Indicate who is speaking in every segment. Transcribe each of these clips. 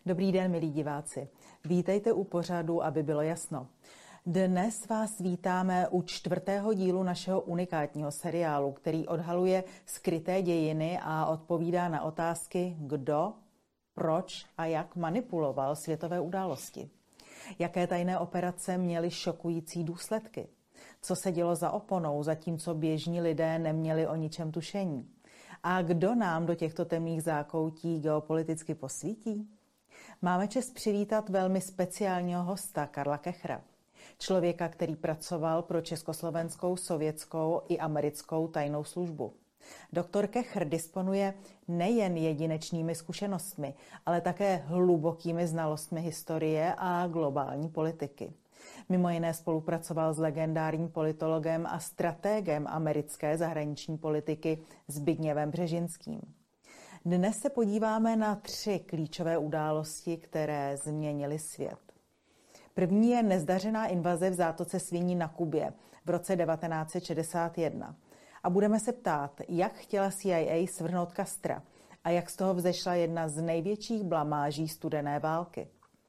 Speaker 1: Dobrý den, milí diváci. Vítejte u pořadu, aby bylo jasno. Dnes vás vítáme u 4. dílu našeho unikátního seriálu, který odhaluje skryté dějiny a odpovídá na otázky, kdo, proč a jak manipuloval světové události. Jaké tajné operace měly šokující důsledky? Co se dělo za oponou, zatímco běžní lidé neměli o ničem tušení? A kdo nám do těchto temných zákoutí geopoliticky posvítí? Máme čest přivítat velmi speciálního hosta Karla Kechra. Člověka, který pracoval pro československou, sovětskou i americkou tajnou službu. Doktor Kechr disponuje nejen jedinečnými zkušenostmi, ale také hlubokými znalostmi historie a globální politiky. Mimo jiné spolupracoval s legendárním politologem a stratégem americké zahraniční politiky Zbigněvem Břežinským. Dnes se podíváme na 3 klíčové události, které změnily svět. První je nezdařená invaze v zátoce Sviní na Kubě v roce 1961. A budeme se ptát, jak chtěla CIA svrhnout Castra a jak z toho vzešla jedna z největších blamáží studené války.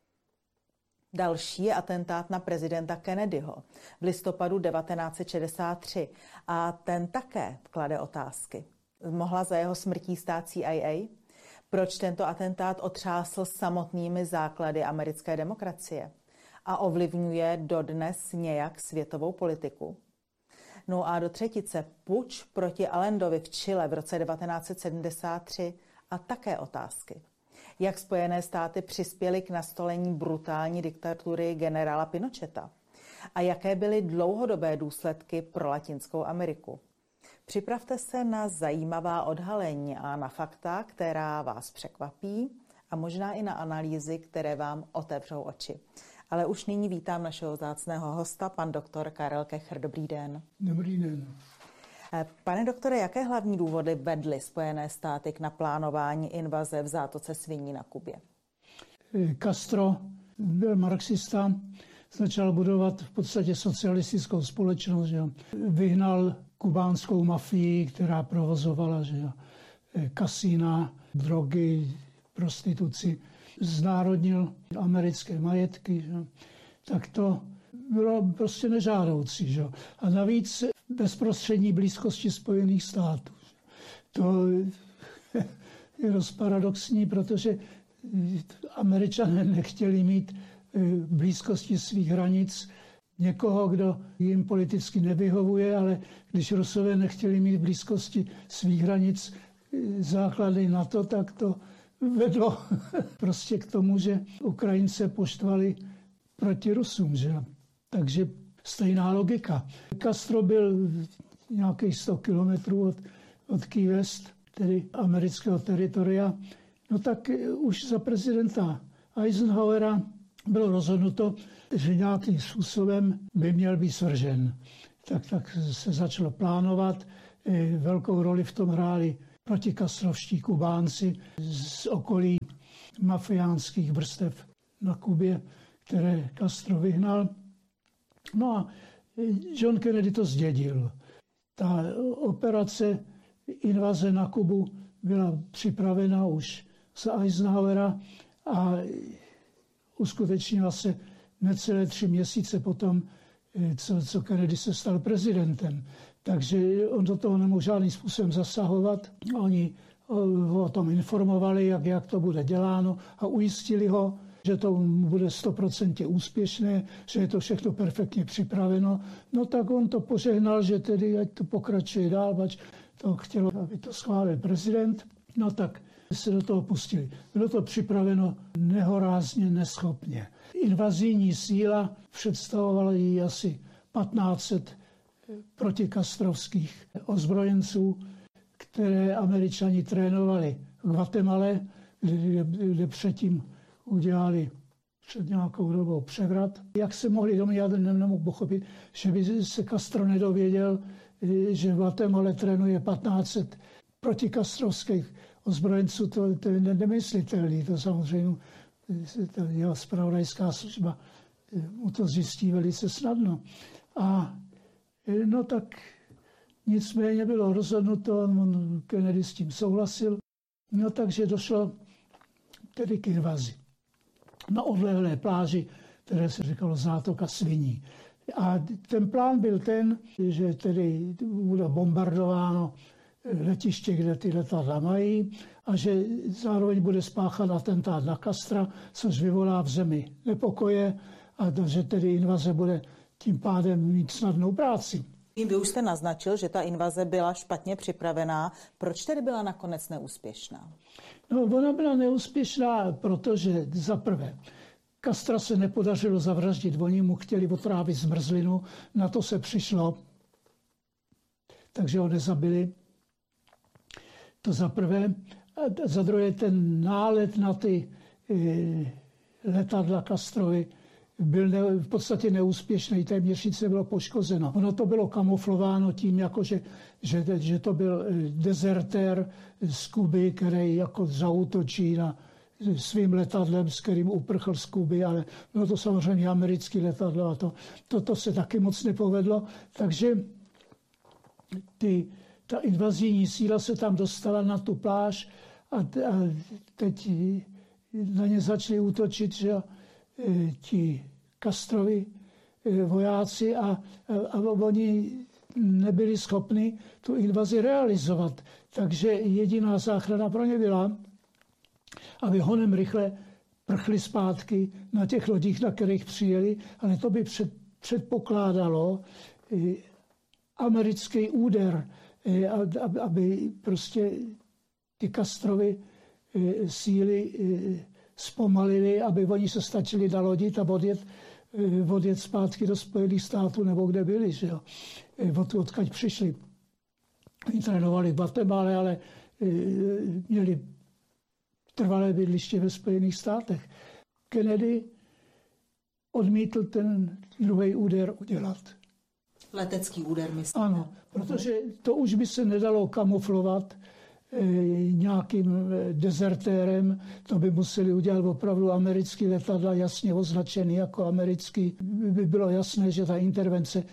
Speaker 1: Další je atentát na prezidenta Kennedyho v listopadu 1963 a ten také klade otázky. Mohla za jeho smrtí stát CIA? Proč tento atentát otřásl samotnými základy americké demokracie a ovlivňuje dodnes nějak světovou politiku? No a do třetice puč proti Allendovi v Chile v roce 1973 a také otázky. Jak Spojené státy přispěly k nastolení brutální diktatury generála Pinocheta? A jaké byly dlouhodobé důsledky pro Latinskou Ameriku? Připravte se na zajímavá odhalení a na fakta, která vás překvapí a možná i na analýzy, které vám otevřou oči. Ale už nyní vítám našeho vzácného hosta, pan doktor Karel Kechr. Dobrý den.
Speaker 2: Dobrý den.
Speaker 1: Pane doktore, jaké hlavní důvody vedly Spojené státy k naplánování invaze v zátoce Sviní na Kubě?
Speaker 2: Castro byl marxista, začal budovat v podstatě socialistickou společnost, že vyhnal kubánskou mafii, která provozovala že kasína, drogy, prostituci, znárodnil americké majetky, že? Tak to bylo prostě nežádoucí. Že? A navíc bezprostřední blízkosti Spojených států. To je dost paradoxní, protože Američané nechtěli mít blízkosti svých hranic někoho, kdo jim politicky nevyhovuje, ale když Rusové nechtěli mít blízkosti svých hranic základy NATO, tak to vedlo prostě k tomu, že Ukrajince poštvali proti Rusům. Že? Takže stejná logika. Castro byl nějakých 100 kilometrů od Key West, tedy amerického teritoria. No tak už za prezidenta Eisenhowera bylo rozhodnuto, že nějakým způsobem by měl být svržen. Tak se začalo plánovat. Velkou roli v tom hráli protikastrovští Kubánci z okolí mafiánských vrstev na Kubě, které Castro vyhnal. No a John Kennedy to zdědil. Ta operace invaze na Kubu byla připravena už za Eisenhowera a uskutečnila se necelé 3 měsíce potom, co Kennedy se stal prezidentem. Takže on do toho nemohl žádným způsobem zasahovat. Oni o tom informovali, jak to bude děláno a ujistili ho, že to bude 100% úspěšné, že je to všechno perfektně připraveno. No tak on to požehnal, že tedy ať to pokračuje dál, ať to chtělo, aby to schválil prezident. No tak se do toho pustili. Bylo to připraveno nehorázně neschopně. Invazijní síla představovala jí asi 1500 protikastrovských ozbrojenců, které Američani trénovali v Guatemale, kde předtím udělali před nějakou dobou převrat. Jak se mohli domnívat, nemohu pochopit, že by se Castro nedověděl, že v Guatemala trénuje 1500 protikastrovských ozbrojenců, to je nemyslitelné. To samozřejmě jeho zpravodajská služba mu to zjistí velice snadno. A no tak nicméně bylo rozhodnuto, Kennedy s tím souhlasil, no takže došlo tedy k invazi. na odlehlé pláži, které se říkalo Zátoka sviní. A ten plán byl ten, že tedy bude bombardováno letiště, kde ty letadla mají, a že zároveň bude spáchat atentát na Castra, což vyvolá v zemi nepokoje a že tedy invaze bude tím pádem mít snadnou práci.
Speaker 1: Vy už jste naznačil, že ta invaze byla špatně připravená. Proč tedy byla nakonec neúspěšná?
Speaker 2: No, ona byla neúspěšná, protože za prvé Castra se nepodařilo zavraždit, oni mu chtěli otrávit zmrzlinu, na to se přišlo, takže ho nezabili. To za prvé. A za druhé ten nálet na ty letadla Castrovy byl v podstatě neúspěšný, téměř nic nebylo poškozeno. Ono to bylo kamuflováno tím, jako že to byl dezertér z Kuby, který jako zaútočí na svým letadlem, s kterým uprchl z Kuby, ale bylo to samozřejmě americké letadlo a to se taky moc nepovedlo. Takže ta invazijní síla se tam dostala na tu pláž a teď na ně začali útočit, že ti Castrovi vojáci a oni nebyli schopni tu invazi realizovat. Takže jediná záchrana pro ně byla, aby honem rychle prchli zpátky na těch lodích, na kterých přijeli, ale to by předpokládalo americký úder, aby prostě ty Castrovy síly zpomalili, aby oni se stačili nalodit a odjet zpátky do Spojených států nebo kde byli, že jo. Odkud přišli. Oni trénovali v Guatemala, ale měli trvalé bydliště ve Spojených státech. Kennedy odmítl ten druhý úder udělat.
Speaker 1: Letecký úder, myslím.
Speaker 2: Ano, protože to už by se nedalo kamuflovat nějakým dezertérem, to by museli udělat opravdu americký letadla, jasně označený jako americký. By bylo jasné, že ta intervence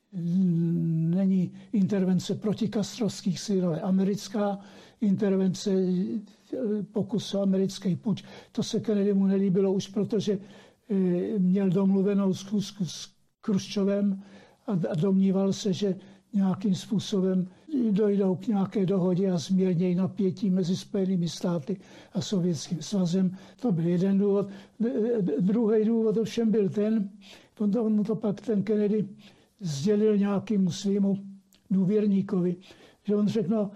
Speaker 2: není intervence protikastrovských sil, ale americká intervence, pokus o americký puč. To se Kennedymu nelíbilo už, protože měl domluvenou schůzku s Chruščovem a domníval se, že nějakým způsobem dojdou k nějaké dohodě a zmírnějí napětí mezi Spojenými státy a Sovětským svazem. To byl jeden důvod. Druhý důvod ovšem byl ten, on to pak ten Kennedy sdělil nějakému svému důvěrníkovi, že on řekl, no,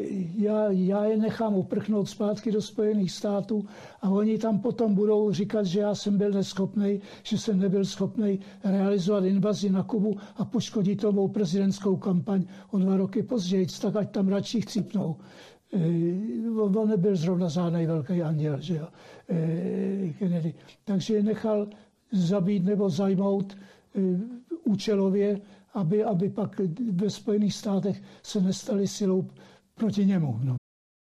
Speaker 2: já je nechám uprchnout zpátky do Spojených států a oni tam potom budou říkat, že já jsem byl neschopnej, že jsem nebyl schopnej realizovat invazi na Kubu a poškodit tomu prezidentskou kampaň o 2 roky později, tak ať tam radši chcípnou. On nebyl zrovna žádnej velký anděl, že jo, Kennedy. Takže je nechal zabít nebo zajmout účelově, aby pak ve Spojených státech se nestali silou proti němu. No.